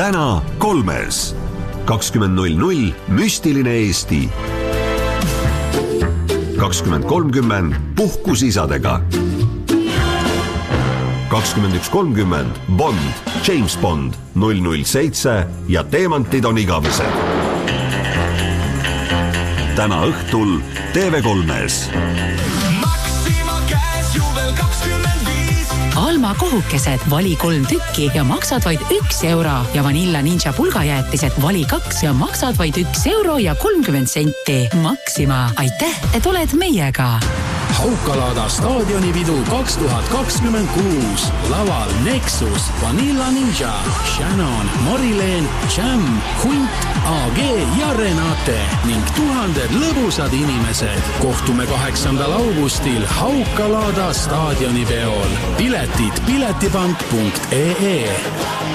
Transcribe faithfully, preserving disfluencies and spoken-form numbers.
täna kolmes. kakskümmend null null müstiline Eesti. kakskümmend kolmkümmend puhkusisadega. kakskümmend üks kolmkümmend Bond, James Bond, null null seitse ja teemantid on igavesed. Täna õhtul T V kolmes. Maxima käes juvel kakskümmend viis. Alma kohukesed, vali kolm tükki ja maksad vaid üks euro ja Vanilla Ninja pulgajäätised, vali kaks ja maksad vaid üks euro ja kolmkümmend senti. Maxima, aitäh, et oled meiega. Haukalaada staadionipidu kaks tuhat kakskümmend kuus. Laval Nexus, Vanilla Ninja, Shannon, Morileen, Jam, Hunt, A G ja Renate ning tuhanded lõbusad inimesed. Kohtume kaheksandal augustil Haukalaada staadionipeol. Piletid piletipank punkt ee